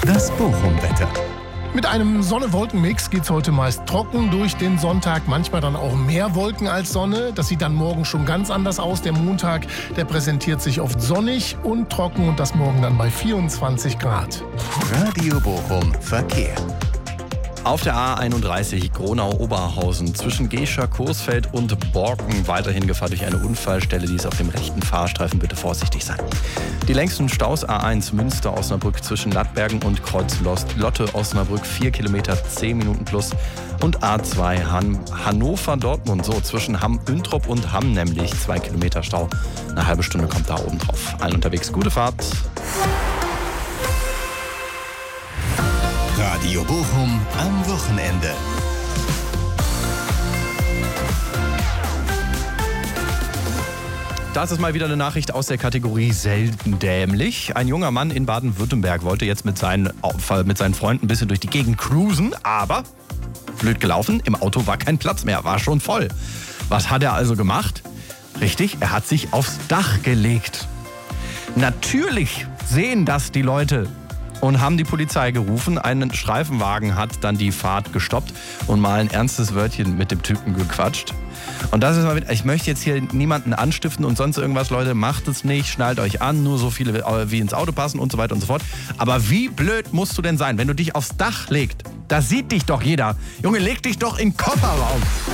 Das Bochum-Wetter. Mit einem Sonne-Wolken-Mix geht's heute meist trocken durch den Sonntag, manchmal dann auch mehr Wolken als Sonne. Das sieht dann morgen schon ganz anders aus. Der Montag, der präsentiert sich oft sonnig und trocken und das morgen dann bei 24 Grad. Radio Bochum Verkehr. Auf der A31 Gronau-Oberhausen zwischen Gescher, Coesfeld und Borken weiterhin Gefahr durch eine Unfallstelle. Die ist auf dem rechten Fahrstreifen. Bitte vorsichtig sein. Die längsten Staus A1 Münster-Osnabrück zwischen Lattbergen und Kreuz-Lotte-Osnabrück 4 Kilometer, 10 Minuten plus. Und A2 Hannover-Dortmund so zwischen Hamm-Üntrop und Hamm nämlich 2 Kilometer Stau. Eine halbe Stunde kommt da oben drauf. Allen unterwegs gute Fahrt. Radio Bochum am Wochenende. Das ist mal wieder eine Nachricht aus der Kategorie selten dämlich. Ein junger Mann in Baden-Württemberg wollte jetzt mit seinen Freunden ein bisschen durch die Gegend cruisen, aber blöd gelaufen, im Auto war kein Platz mehr, war schon voll. Was hat er also gemacht? Richtig, er hat sich aufs Dach gelegt. Natürlich sehen das die Leute und haben die Polizei gerufen. Ein Streifenwagen hat dann die Fahrt gestoppt und mal ein ernstes Wörtchen mit dem Typen gequatscht. Und das ist mal wieder, ich möchte jetzt hier niemanden anstiften und sonst irgendwas, Leute, macht es nicht, schnallt euch an, nur so viele wie ins Auto passen und so weiter und so fort. Aber wie blöd musst du denn sein, wenn du dich aufs Dach legst? Da sieht dich doch jeder. Junge, leg dich doch in den Kofferraum.